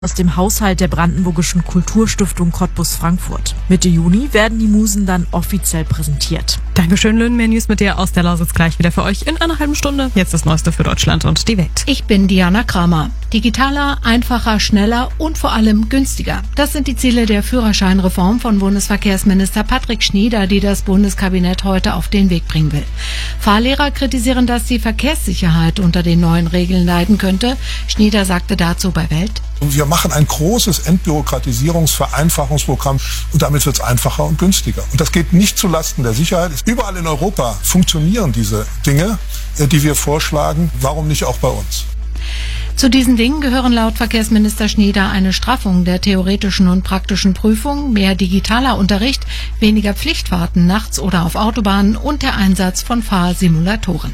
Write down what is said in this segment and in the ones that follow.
aus dem Haushalt der Brandenburgischen Kulturstiftung Cottbus-Frankfurt. Mitte Juni werden die Musen dann offiziell präsentiert. Dankeschön, Lynn. Mehr News mit dir aus der Lausitz gleich wieder für euch in einer halben Stunde. Jetzt das Neueste für Deutschland und die Welt. Ich bin Diana Kramer. Digitaler, einfacher, schneller und vor allem günstiger. Das sind die Ziele der Führerscheinreform von Bundesverkehrsminister Patrick Schnieder, die das Bundeskabinett heute auf den Weg bringen will. Fahrlehrer kritisieren, dass die Verkehrssicherheit unter den neuen Regeln leiden könnte. Schnieder sagte dazu bei Welt: Wir machen ein großes Entbürokratisierungs-Vereinfachungsprogramm und damit wird es einfacher und günstiger. Und das geht nicht zulasten der Sicherheit. Überall in Europa funktionieren diese Dinge, die wir vorschlagen. Warum nicht auch bei uns? Zu diesen Dingen gehören laut Verkehrsminister Schnieder eine Straffung der theoretischen und praktischen Prüfung, mehr digitaler Unterricht, weniger Pflichtfahrten nachts oder auf Autobahnen und der Einsatz von Fahrsimulatoren.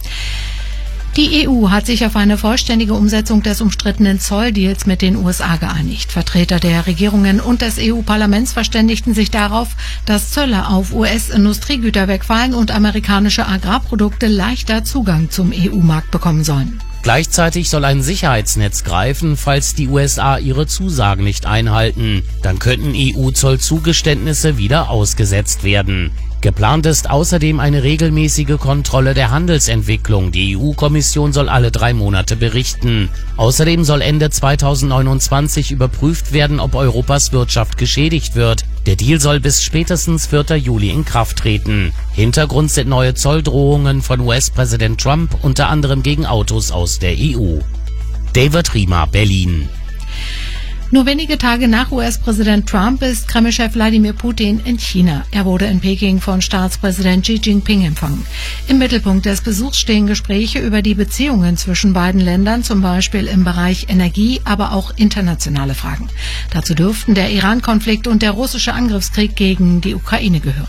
Die EU hat sich auf eine vollständige Umsetzung des umstrittenen Zolldeals mit den USA geeinigt. Vertreter der Regierungen und des EU-Parlaments verständigten sich darauf, dass Zölle auf US-Industriegüter wegfallen und amerikanische Agrarprodukte leichter Zugang zum EU-Markt bekommen sollen. Gleichzeitig soll ein Sicherheitsnetz greifen, falls die USA ihre Zusagen nicht einhalten. Dann könnten EU-Zollzugeständnisse wieder ausgesetzt werden. Geplant ist außerdem eine regelmäßige Kontrolle der Handelsentwicklung. Die EU-Kommission soll alle 3 Monate berichten. Außerdem soll Ende 2029 überprüft werden, ob Europas Wirtschaft geschädigt wird. Der Deal soll bis spätestens 4. Juli in Kraft treten. Hintergrund sind neue Zolldrohungen von US-Präsident Trump, unter anderem gegen Autos aus der EU. David Riemer, Berlin. Nur wenige Tage nach US-Präsident Trump ist Kreml-Chef Wladimir Putin in China. Er wurde in Peking von Staatspräsident Xi Jinping empfangen. Im Mittelpunkt des Besuchs stehen Gespräche über die Beziehungen zwischen beiden Ländern, zum Beispiel im Bereich Energie, aber auch internationale Fragen. Dazu dürften der Iran-Konflikt und der russische Angriffskrieg gegen die Ukraine gehören.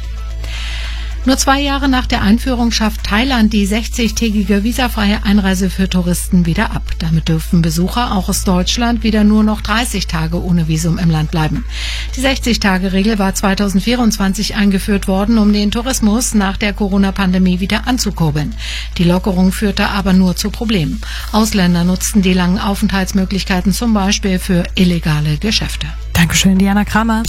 Nur 2 Jahre nach der Einführung schafft Thailand die 60-tägige visafreie Einreise für Touristen wieder ab. Damit dürfen Besucher auch aus Deutschland wieder nur noch 30 Tage ohne Visum im Land bleiben. Die 60-Tage-Regel war 2024 eingeführt worden, um den Tourismus nach der Corona-Pandemie wieder anzukurbeln. Die Lockerung führte aber nur zu Problemen. Ausländer nutzten die langen Aufenthaltsmöglichkeiten zum Beispiel für illegale Geschäfte. Dankeschön, Diana Kramer.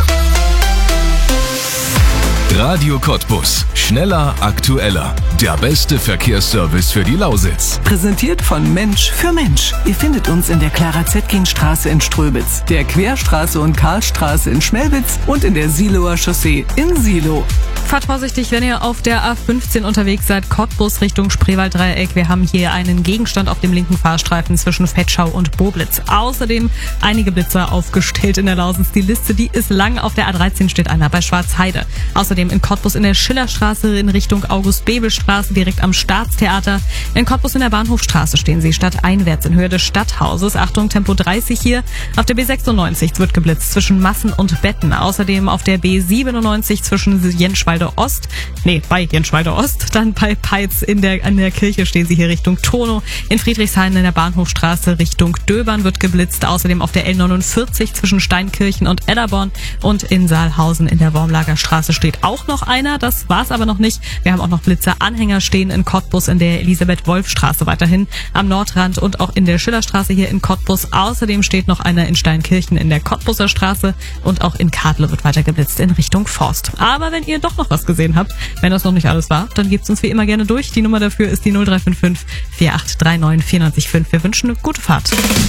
Radio Cottbus. Schneller, aktueller. Der beste Verkehrsservice für die Lausitz. Präsentiert von Mensch für Mensch. Ihr findet uns in der Clara-Zetkin-Straße in Ströbitz, der Querstraße und Karlstraße in Schmelwitz und in der Siloer Chaussee in Silo. Fahrt vorsichtig, wenn ihr auf der A15 unterwegs seid, Cottbus Richtung Spreewalddreieck. Wir haben hier einen Gegenstand auf dem linken Fahrstreifen zwischen Vetschau und Boblitz. Außerdem einige Blitzer aufgestellt in der Lausitz. Die Liste, die ist lang. Auf der A13 steht einer bei Schwarzheide. Außerdem in Cottbus in der Schillerstraße in Richtung August-Bebel-Straße direkt am Staatstheater. In Cottbus in der Bahnhofstraße stehen sie stadteinwärts in Höhe des Stadthauses. Achtung, Tempo 30 hier. Auf der B96 wird geblitzt zwischen Massen und Betten. Außerdem auf der B97 zwischen bei Jenschwalde Ost, dann bei Peitz an der Kirche stehen sie hier Richtung Tono. In Friedrichshain in der Bahnhofstraße Richtung Döbern wird geblitzt. Außerdem auf der L49 zwischen Steinkirchen und Edderborn und in Saalhausen in der Wormlagerstraße steht auch noch einer. Das war's aber noch nicht. Wir haben auch noch Blitzer-Anhänger stehen in Cottbus in der Elisabeth-Wolf-Straße weiterhin am Nordrand und auch in der Schillerstraße hier in Cottbus. Außerdem steht noch einer in Steinkirchen in der Cottbuser Straße und auch in Kadle wird weiter geblitzt in Richtung Forst. Aber wenn ihr doch noch was gesehen habt, wenn das noch nicht alles war, dann gebt's uns wie immer gerne durch. Die Nummer dafür ist die 0355 4839 945. Wir wünschen eine gute Fahrt.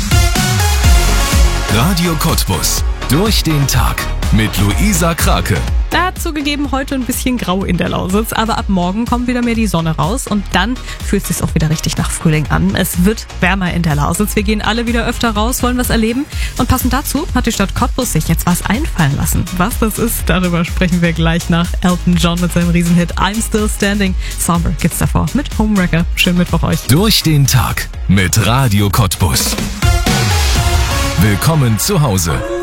Radio Cottbus. Durch den Tag mit Luisa Krake. Zugegeben, heute ein bisschen grau in der Lausitz, aber ab morgen kommt wieder mehr die Sonne raus und dann fühlt es sich auch wieder richtig nach Frühling an. Es wird wärmer in der Lausitz. Wir gehen alle wieder öfter raus, wollen was erleben und passend dazu hat die Stadt Cottbus sich jetzt was einfallen lassen. Was das ist, darüber sprechen wir gleich nach Elton John mit seinem Riesenhit I'm Still Standing. Somber geht's davor mit Homewrecker. Schönen Mittwoch euch. Durch den Tag mit Radio Cottbus. Willkommen zu Hause.